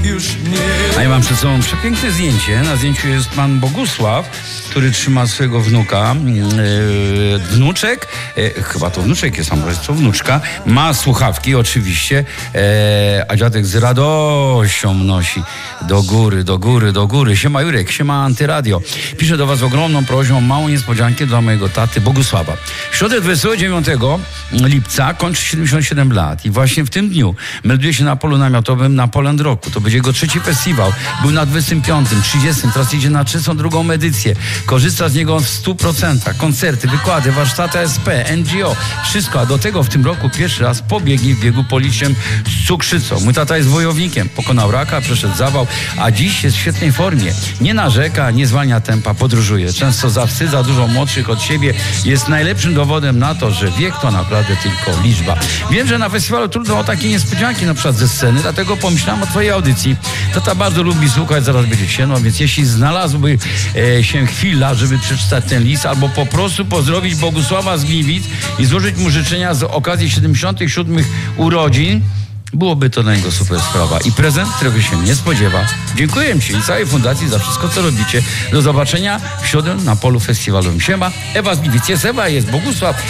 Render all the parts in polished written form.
już nie. A ja mam przed sobą przepiękne zdjęcie. Na zdjęciu jest pan Bogusław, który trzyma swojego wnuka. Wnuczek, chyba to wnuczek jest, a może to wnuczka. Ma słuchawki oczywiście, a dziadek z radością nosi do góry, do góry, do góry. Siema Jurek, siema Antyradio. Piszę do was z ogromną prośbą, małą niespodziankę dla mojego taty Bogusława. W środę 29 lipca kończy 77 lat i właśnie w tym dniu melduje się na polu namiotowym na Poland Roku. To będzie jego trzeci festiwal. Był na 25, 30, teraz idzie na 32 edycję. Korzysta z niego w 100%. Koncerty, wykłady, warsztaty SP, NGO, wszystko. A do tego w tym roku pierwszy raz pobiegnie w biegu policznym z cukrzycą. Mój tata jest wojownikiem. Pokonał raka, przeszedł zawał, a dziś jest w świetnej formie. Nie narzeka, nie zwalnia tempa, podróżuje. Często zawstydza dużo młodszych od siebie. Jest najlepszym dowodem na to, że wiek to naprawdę tylko liczba. Wiem, że na festiwalu trudno o takie niespodzianki, na przykład ze sceny, dlatego pomyślałem o twojej audycji. Tata bardzo lubi słuchać, zaraz będzie księżyc, więc jeśli znalazłby się chwila, żeby przeczytać ten list, albo po prostu pozdrowić Bogusława z Gliwic i złożyć mu życzenia z okazji 77 urodzin, byłoby to dla niego super sprawa. I prezent, którego się nie spodziewa. Dziękuję ci i całej fundacji za wszystko, co robicie. Do zobaczenia w środę na polu festiwalowym. Siema, Ewa z Gliwic. Jest Ewa, jest Bogusław,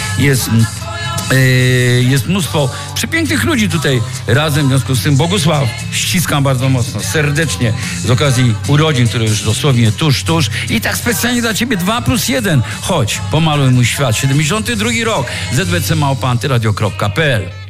jest mnóstwo przepięknych ludzi tutaj razem. W związku z tym Bogusław, ściskam bardzo mocno, serdecznie z okazji urodzin, które już dosłownie tuż. I tak specjalnie dla ciebie 2+1. Chodź, pomaluj mój świat. 72 rok. ZBC@antyradio.pl